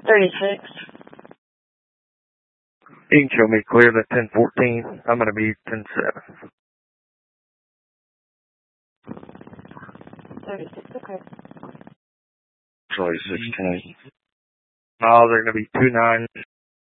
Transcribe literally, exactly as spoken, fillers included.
thirty-six. You can show me clear to ten fourteen. I'm going to be ten seven. thirty-six, okay. Sorry, sixteen. No, they're going to be two nine.